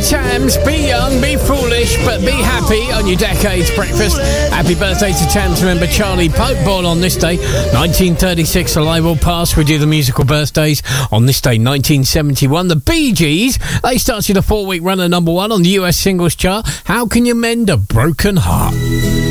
Chams, be young, be foolish, but be happy on your Decades breakfast. Happy birthday to Chams member Charlie Pope, born on this day, 1936. Alive or past, we do the musical birthdays. On this day, 1971, the Bee Gees, they started a 4-week run at number 1 on the US singles chart. How Can You Mend a Broken Heart?